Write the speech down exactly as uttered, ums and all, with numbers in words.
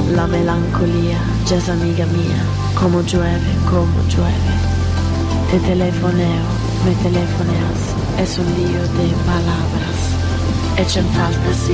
La melancolía ya es amiga mía, como llueve, como llueve. Te telefoneo, me telefoneas, es un lío de palabras, echan falta